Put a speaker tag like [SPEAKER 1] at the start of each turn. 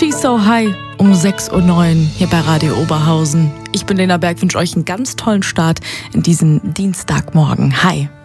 [SPEAKER 1] She's So High um 6:09 Uhr hier bei Radio Oberhausen. Ich bin Lena Berg, wünsche euch einen ganz tollen Start in diesen Dienstagmorgen. Hi.